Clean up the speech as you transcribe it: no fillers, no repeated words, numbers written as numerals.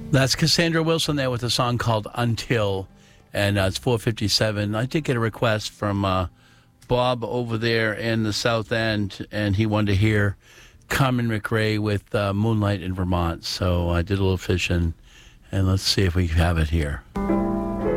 That's Cassandra Wilson there with a song called Until, and it's 4:57. I did get a request from Bob over there in the South End, and he wanted to hear Carmen McRae with Moonlight in Vermont. So I did a little fishing, and let's see if we have it here.